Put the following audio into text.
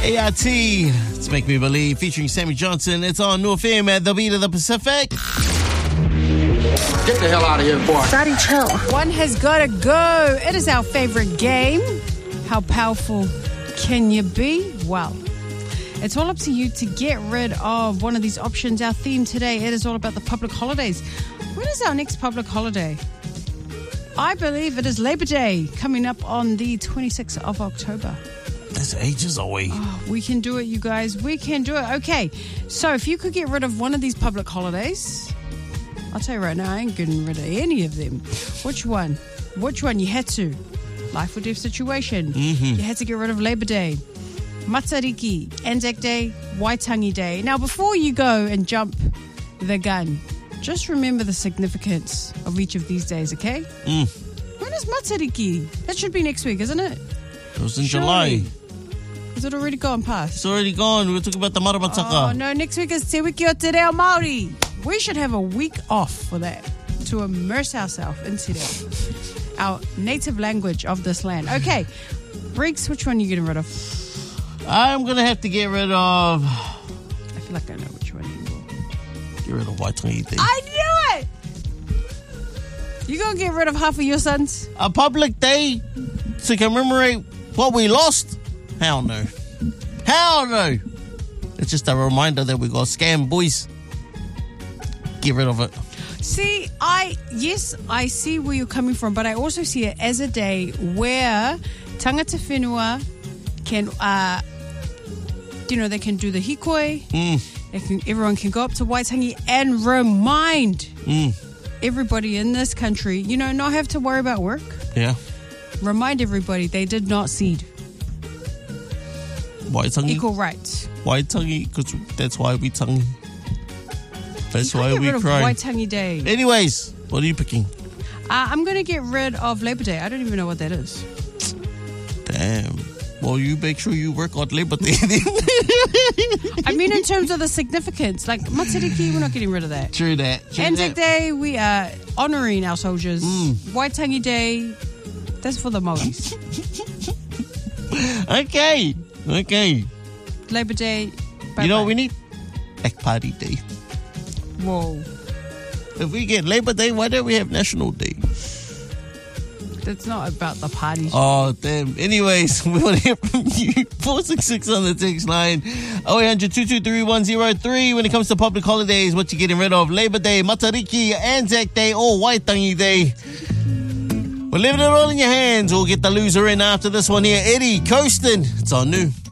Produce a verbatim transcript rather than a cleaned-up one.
A R T, It's Make Me Believe, featuring Sammy Johnson. It's on New F M at the Beat of the Pacific. Get the hell out of here, boy. Daddy, chill. One has got to go. It is our favorite game. How powerful can you be? Well, it's all up to you to get rid of one of these options. Our theme today, it is all about the public holidays. When is our next public holiday? I believe it is Labor Day, coming up on the twenty-sixth of October. That's ages away. Oh, we can do it, you guys. We can do it. Okay, so if you could get rid of one of these public holidays, I'll tell you right now, I ain't getting rid of any of them. Which one? Which one? You had to. Life or death situation. Mm-hmm. You had to get rid of Labor Day, Matariki, Anzac Day, Waitangi Day. Now, before you go and jump the gun, just remember the significance of each of these days, okay? Mm. When is Matariki? That should be next week, isn't it? It was in Surely. July. Is it already gone past? It's already gone. We were talking about the Maramataka. Oh, no, next week is Te Wiki o Te Reo Māori. We should have a week off for that, to immerse ourselves into that, our native language of this land. Okay, Briggs, which one are you getting rid of? I'm going to have to get rid of... I feel like I know which one you will. Get rid of Waitangi Day. I knew it! You going to get rid of half of your sons? A public day to commemorate what we lost? Hell no. Hell no. It's just a reminder that we got scam boys. Get rid of it. See, I, yes, I see where you're coming from, but I also see it as a day where tangata whenua can, uh, you know, they can do the hikoi. Mm. They can, everyone can go up to Waitangi and remind Mm. everybody in this country, you know, not have to worry about work. Yeah. Remind everybody they did not cede. Waitangi. Equal rights. Waitangi, because that's why we tangi. That's You can't why get we rid of cry. Waitangi Day. Anyways, what are you picking? Uh, I'm going to get rid of Labor Day. I don't even know what that is. Damn. Well, you make sure you work on Labor Day. I mean, in terms of the significance, like Matariki, we're not getting rid of that. True that. True Anzac that. Day, we are honouring our soldiers. Mm. Waitangi Day, that's for the Maoris. Okay. Okay. Labor Day, bye-bye. You know what we need? Black Party Day. Whoa. If we get Labor Day, why don't we have National Day? That's not about the party. Oh, damn. Anyways, we want to hear from you. four six six on the text line. oh eight hundred, two two three, one oh three. When it comes to public holidays, what you getting rid of? Labor Day, Matariki, Anzac Day, or Waitangi Day? We're leaving it all in your hands. We'll get the loser in after this one here. Eddie, Coastin'. It's on New.